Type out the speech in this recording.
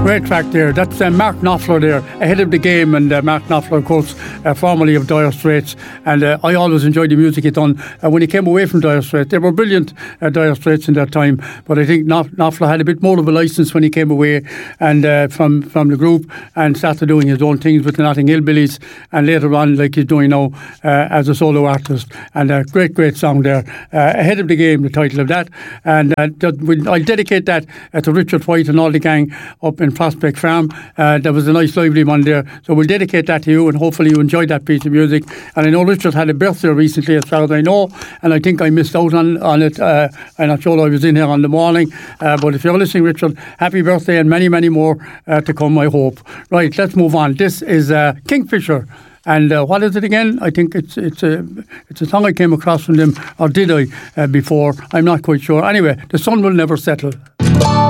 Great track there. That's Mark Knopfler there, ahead of the game. And Mark Knopfler, of course, formerly of Dire Straits. And I always enjoyed the music he done when he came away from Dire Straits. They were brilliant, Dire Straits, in that time. But I think Knopfler had a bit more of a licence when he came away and from the group and started doing his own things with the Notting Hill Billies. And later on, like he's doing now, as a solo artist. And a great song there. Ahead of the Game, the title of that. And I'll dedicate that to Richard White and all the gang up in Prospect Farm. There was a nice lively one there, so we'll dedicate that to you, and hopefully you enjoyed that piece of music. And I know Richard had a birthday recently, as far as I know, and I think I missed out on it. I'm not sure I was in here on the morning, but if you're listening, Richard, happy birthday, and many more to come, I hope. Right, let's move on. This is Kingfisher. And what is it again? I think it's a song I came across from them, or did I, before? I'm not quite sure. Anyway, The Sun Will Never Settle.